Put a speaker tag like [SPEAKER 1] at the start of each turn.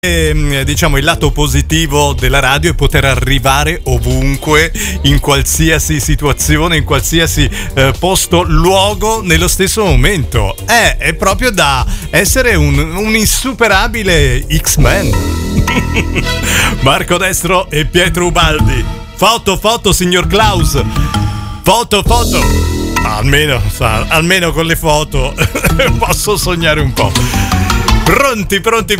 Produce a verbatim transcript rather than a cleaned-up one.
[SPEAKER 1] Eh, diciamo il lato positivo della radio è poter arrivare ovunque, in qualsiasi situazione, in qualsiasi eh, posto, luogo, nello stesso momento. Eh, è proprio da essere un, un insuperabile X-Men. Marco Destro e Pietro Ubaldi. Foto, foto, signor Klaus. Foto, foto. Almeno, almeno con le foto posso sognare un po'. Pronti, pronti,